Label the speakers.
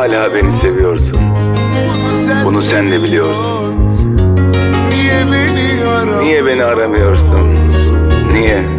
Speaker 1: hala beni seviyorsun. Bunu sen de biliyorsun. Niye beni aramıyorsun? Niye?